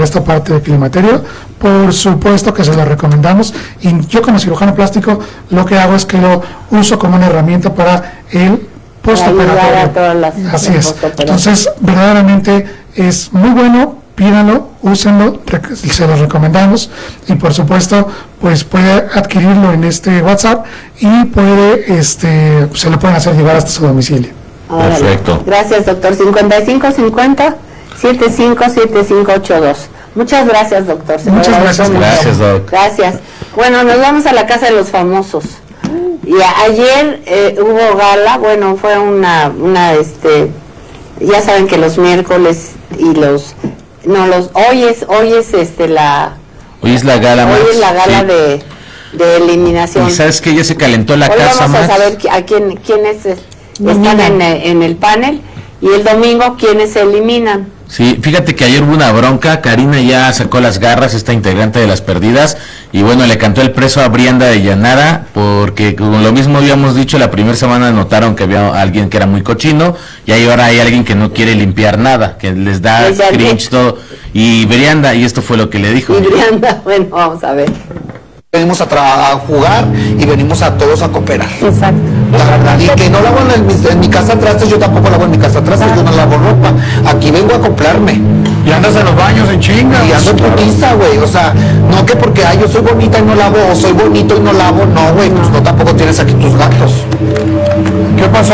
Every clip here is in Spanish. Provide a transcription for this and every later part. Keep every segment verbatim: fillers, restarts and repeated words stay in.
esta parte de climaterio, por supuesto que se lo recomendamos, y yo como cirujano plástico lo que hago es que lo uso como una herramienta para el postoperatorio. Así es. Entonces, verdaderamente es muy bueno, pídanlo, úsenlo, se los recomendamos, y por supuesto, pues puede adquirirlo en este WhatsApp y puede, este, se lo pueden hacer llegar hasta su domicilio. Perfecto. Gracias, doctor. cincuenta y cinco cincuenta, setenta y cinco setenta y cinco ochenta y dos. Muchas gracias, doctor. Se Muchas gracias. mucho. Gracias, doc. Gracias. Bueno, nos vamos a la casa de los famosos. Y a, ayer eh, hubo gala, bueno, fue una, una, este, ya saben que los miércoles y los, no, los, hoy es, hoy es, este, la, hoy es la gala, hoy Max, es la gala sí. de, de eliminación. Y sabes que ya se calentó la hoy casa, vamos a Max. saber a quién, quiénes están en, en el panel, y el domingo quiénes se eliminan. Sí, fíjate que ayer hubo una bronca, Karina ya sacó las garras, esta integrante de Las Perdidas, y bueno, le cantó el preso a Brianda de Llanara, porque con lo mismo habíamos dicho, la primera semana notaron que había alguien que era muy cochino, y ahí ahora hay alguien que no quiere limpiar nada, que les da cringe todo, y Brianda, y esto fue lo que le dijo. Y Brianda, bueno, vamos a ver. Venimos a, tra- a jugar y venimos a todos a cooperar. Exacto. La verdad, y que no lavo en, el, en mi casa trastes, yo tampoco lavo en mi casa trastes, yo no lavo ropa. Aquí vengo a acoplarme. Y andas en los baños en chinga. Y ando putiza, güey. O sea, no que porque ay, yo soy bonita y no lavo, o soy bonito y no lavo, no, güey. Pues no, tampoco tienes aquí tus gatos. ¿Qué pasó?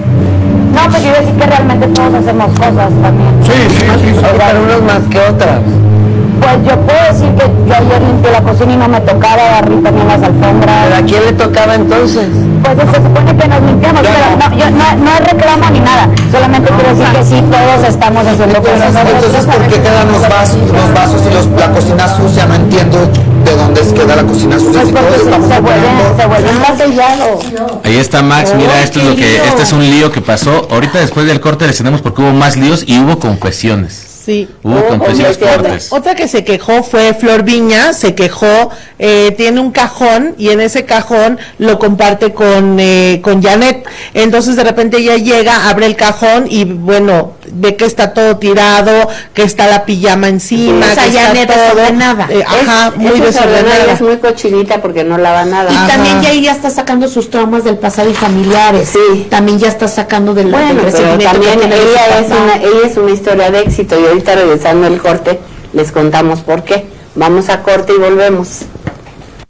No, pues yo iba a decir que realmente todos hacemos cosas también. Sí, sí, sí. sí. Pero unos más que otras. Pues yo puedo decir que yo ayer limpié la cocina y no me tocaba barrir también las alfombras. ¿Pero a quién le tocaba entonces? Pues se supone que nos limpiamos, Ya pero no. no, yo no, no reclamo ni nada. Solamente quiero decir que sí, todos estamos haciendo cosas. Entonces, ¿por qué quedan los vasos, los vasos y los, la cocina sucia? No entiendo de dónde es queda la cocina sucia. Pues Si porque todos se, estamos se vuelve, cooperando. se vuelve embotellado. Ahí está Max, mira, esto es lo que, este es un lío que pasó, ahorita después del corte les tenemos porque hubo más líos y hubo confesiones. Sí. Hubo Oh, confesiones confesiones. fuertes. Otra que se quejó fue Flor Viña, se quejó, eh, tiene un cajón y en ese cajón lo comparte con eh, con Janet. Entonces de repente ella llega, abre el cajón y bueno, ve que está todo tirado, que está la pijama encima, Sí, o sea, que está Janet todo, desordenada. eh, ajá, Es- muy es desordenada, desordenada. es muy cochinita porque no lava nada. Y Ajá. también ya ella está sacando sus traumas del pasado y familiares. Sí. También ya está sacando del, Bueno, del pero resentimiento también que tiene de su ella es, papá. una, ella es una historia de éxito, y ahorita regresando el corte les contamos por qué. Vamos a corte y volvemos.